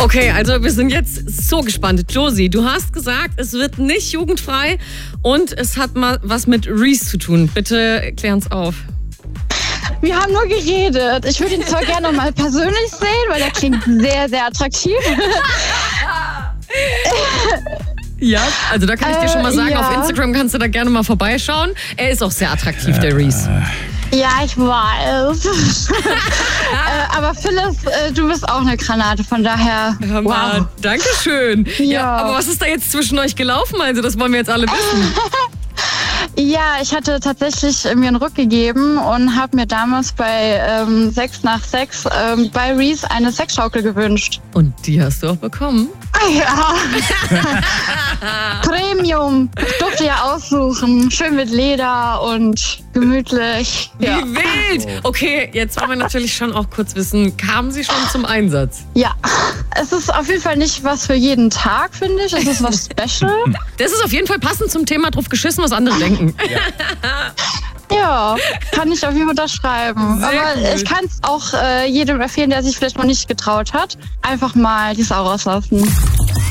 Okay, also wir sind jetzt so gespannt. Josie, du hast gesagt, es wird nicht jugendfrei und es hat mal was mit Reese zu tun. Bitte klär uns auf. Wir haben nur geredet. Ich würde ihn zwar gerne mal persönlich sehen, weil er klingt sehr, sehr attraktiv. Ja, also da kann ich dir schon mal sagen, auf Instagram kannst du da gerne mal vorbeischauen. Er ist auch sehr attraktiv, der Reese. Ja, ich weiß. Aber Phyllis, du bist auch eine Granate, von daher, wow. Dankeschön. Ja, aber was ist da jetzt zwischen euch gelaufen? Also das wollen wir jetzt alle wissen. Ja, ich hatte tatsächlich mir einen Ruck gegeben und habe mir damals bei 6 nach 6 bei Reese eine Sexschaukel gewünscht. Und die hast du auch bekommen? Ja. Premium. Ich durfte ja aussuchen. Schön mit Leder und gemütlich. Ja. Wie wild! Okay, jetzt wollen wir natürlich schon auch kurz wissen, kamen sie schon zum Einsatz? Ja, es ist auf jeden Fall nicht was für jeden Tag, finde ich. Es ist was Special. Das ist auf jeden Fall passend zum Thema drauf geschissen, was andere denken. Ja, kann ich auf jeden Fall unterschreiben. Sehr Aber cool. ich kann es auch jedem empfehlen, der sich vielleicht noch nicht getraut hat. Einfach mal die Sau rauslassen.